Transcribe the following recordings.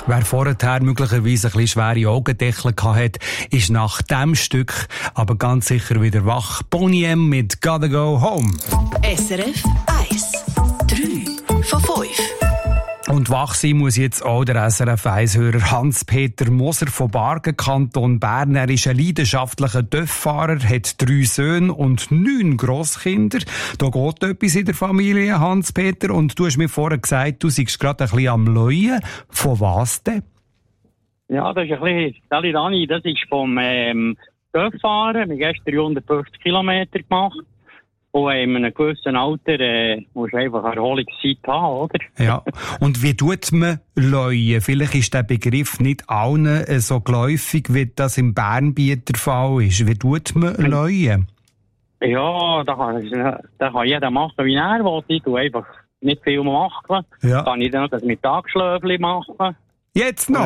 Wer vorher möglicherweise ein bisschen schwere Augendeckel hatte, ist nach diesem Stück aber ganz sicher wieder wach. Boney M mit Gotta Go Home. SRF 1. 3 von 5. Und wach sein muss jetzt auch der SRF 1-Hörer Hans-Peter Moser von Bargen, Kanton Bern. Er ist ein leidenschaftlicher Töfffahrer, hat 3 Söhne und 9 Grosskinder. Da geht etwas in der Familie, Hans-Peter. Und du hast mir vorher gesagt, du seist gerade ein bisschen am Leuen. Von was denn? Ja, das ist ein bisschen, Dani, das ist vom Töfffahren. Wir haben gestern 150 Kilometer gemacht. Und in einem gewissen Alter musst du einfach Erholungszeit haben, oder? Ja. Und wie tut man Leuen? Vielleicht ist der Begriff nicht allen so geläufig, wie das im Bernbiet der Fall ist. Wie tut man Leuen? Ja, da kann jeder machen, wie er will. Ich tue einfach nicht viel machen. Ja. Kann ich dann noch das Mittagsschläfchen machen. Jetzt noch?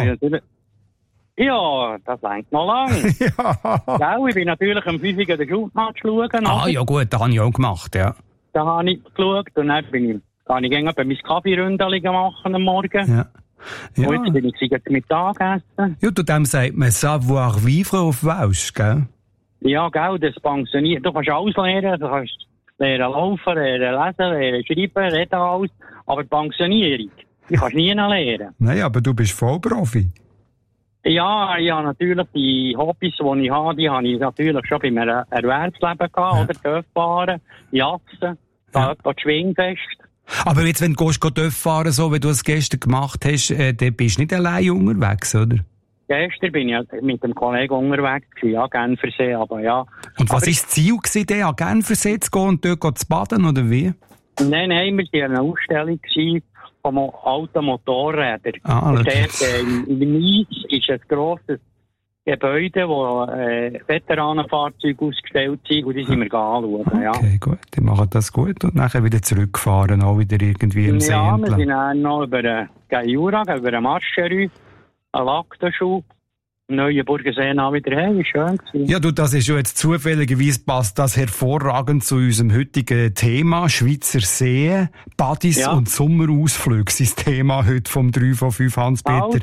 Ja, das reicht noch lang. Ja. Ich bin natürlich am 5 Uhr den Schulmatch schauen. Ah, ja gut, das habe ich auch gemacht, ja. Da habe ich geschaut und dann kann ich gerne mein Kaffeeründchen machen am Morgen. Ja. Ja. Und jetzt bin ich zum Mittagessen. Ja, zu dem sagt man Savoir-vivre auf Welsch, gell? Ja, gell, das pensioniert. Du kannst alles lernen. Du kannst lernen laufen, lernen lesen, lernen schreiben, reden alles. Aber die Pensionierung, die kannst du nie lernen. Nein, aber du bist Vollprofi. Ja, natürlich die Hobbys, die habe ich natürlich schon beim Erwerbsleben gehabt, oder? Töfffahren, Jatzen, da Schwingfest. Aber jetzt, wenn du Töfffahren, so wie du es gestern gemacht hast, dann bist du nicht allein unterwegs, oder? Gestern bin ich mit einem Kollegen unterwegs gewesen, an Genfersee, aber ja. Und was war das Ziel gewesen, an Genfersee zu gehen und dort zu baden, oder wie? Nein, wir waren in einer Ausstellung gewesen, von alten Motorrädern. Und in Nies ist ein grosses Gebäude, wo Veteranenfahrzeuge ausgestellt sind, und die sind wir anschauen. Ja. Okay, gut. Die machen das gut und nachher wieder zurückfahren, auch wieder irgendwie im See entlang. Ja, wir sind dann noch über den Jura, über den Marcherü, einen Lackenschuh, Neuenburgersee nach wieder heim, ist schön gewesen. Ja, du, das ist ja jetzt zufälligerweise, passt das hervorragend zu unserem heutigen Thema, Schweizer Seen, Badis und Sommerausflüge, das Thema heute vom 3 von 5 Hans-Peter.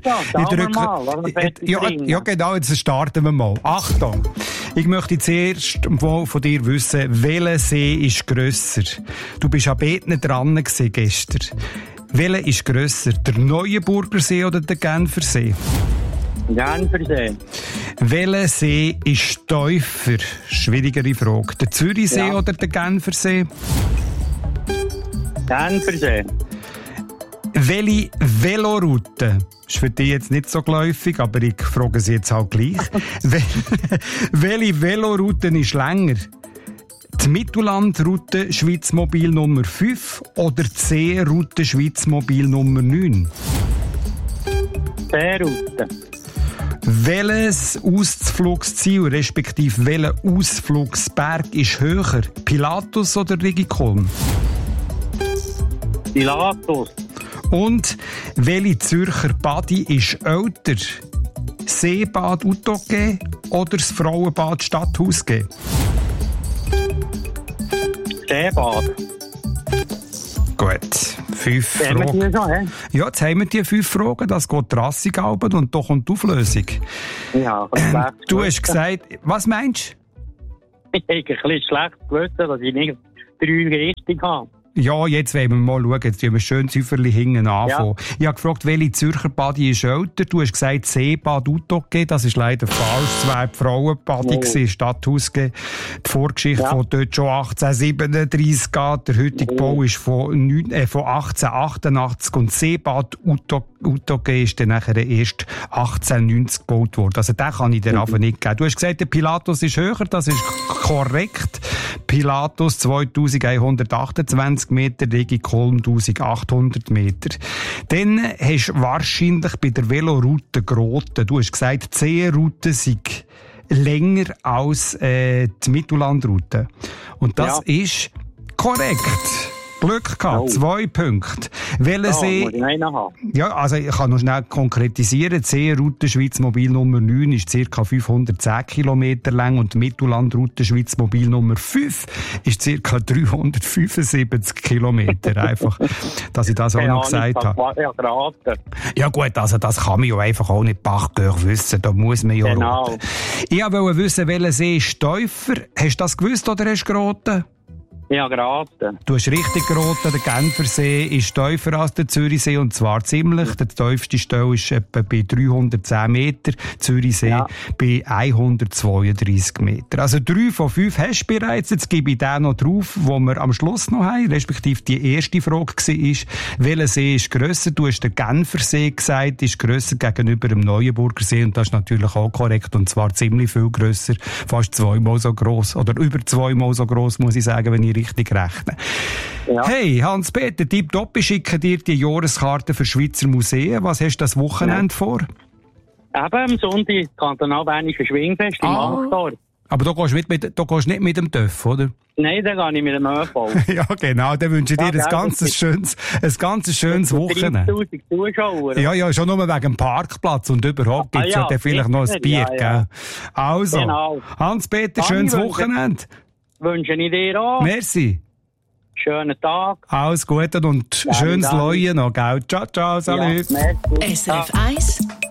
Ja, genau, jetzt starten wir mal. Achtung! Ich möchte zuerst mal von dir wissen, welcher See ist grösser? Du bist an beiden dran gewesen gestern. Welcher ist grösser, der Neuenburgersee oder der Genfersee? Genfersee. Welcher See ist tiefer? Schwierigere Frage. Der Zürichsee oder der Genfersee? Genfersee. Welche Veloroute? Ist für dich jetzt nicht so geläufig, aber ich frage sie jetzt halt gleich. Welche Veloroute ist länger? Die Mittellandroute Schweizmobil Nummer 5 oder die Seeroute Schweizmobil Nummer 9? Seeroute. Welches Ausflugsziel, respektive welcher Ausflugsberg ist höher? Pilatus oder Rigikolm? Pilatus. Und welche Zürcher Badi ist älter? Seebad Uttoge oder das Frauenbad Stadthaus G? Seebad. Gut, 5 Fragen. Ja, jetzt haben wir die 5 Fragen, das geht rassig runter und da kommt die Auflösung. Ja, du hast gesagt, was meinst du? Ich habe ein bisschen schlecht gewusst, dass ich nicht 3 richtig habe. Ja, jetzt wollen wir mal schauen. Jetzt tun wir schön Zifferli hinten anfangen. Ja. Ich habe gefragt, welche Zürcher Badi ist älter. Du hast gesagt, Seebad Uttoge. Das ist leider falsch. Es war die Frauenbadi, Stadthaus. Die Vorgeschichte von dort schon 1837 geht. Der heutige Bau ist von 1888 und Seebad Uttoge ist dann nachher erst 1890 gebaut worden. Also den kann ich dir einfach nicht geben. Du hast gesagt, der Pilatus ist höher. Das ist korrekt. Pilatus 2128 Meter, Rigikolm 1800 Meter. Dann hast du wahrscheinlich bei der Veloroute geraten. Du hast gesagt, die Seeroute sei länger als die Mittellandroute. Und das ist korrekt. Glück gehabt, 2 Punkte. Welcher See? Ja, also ich kann noch schnell konkretisieren. Die Seeroute Schweizmobil Nummer 9 ist ca. 510 Kilometer lang und die Mittellandroute Schweizmobil Nummer 5 ist ca. 375 Kilometer. Einfach, dass ich das auch noch gesagt habe. Ja gut, also das kann man ja einfach auch nicht Bachgehör wissen. Da muss man ja Genau. raten. Ich wollte wissen, welcher See ist tiefer. Hast du das gewusst oder hast du geraten? Ja, geraten. Du hast richtig geraten, der Genfersee ist tiefer als der Zürichsee und zwar ziemlich. Der tiefste Stelle ist etwa bei 310 Meter, Zürichsee bei 132 Meter. Also 3 von 5 hast du bereits. Jetzt gebe ich den noch drauf, wo wir am Schluss noch haben, respektive die erste Frage war, welcher See ist grösser? Du hast den Genfersee gesagt, ist grösser gegenüber dem Neuenburger See und das ist natürlich auch korrekt und zwar ziemlich viel grösser, fast 2-mal so gross oder über 2-mal so gross, muss ich sagen, wenn ich richtig rechnen. Ja. Hey, Hans-Peter, tipptopp, ich schicke dir die Jahreskarte für Schweizer Museen. Was hast du das Wochenende vor? Eben am Sonntag Kantonalbernische Schwingfest im Amtsdorf. Aber du gehst nicht mit dem TÜV, oder? Nein, dann gehe ich mit dem ÖV. Ja, genau, dann wünsche ich dir ein ganz schönes Wochenende. 30'000 Zuschauer. Ja, schon nur wegen dem Parkplatz und überhaupt gibt es ja dann vielleicht noch ein Bier, gell? Also, genau. Hans-Peter, schönes Wochenende. Wünsche ich dir auch. Merci. Schönen Tag. Alles Gute und schönes Leuen noch, gell? Ciao, salut. SRF 1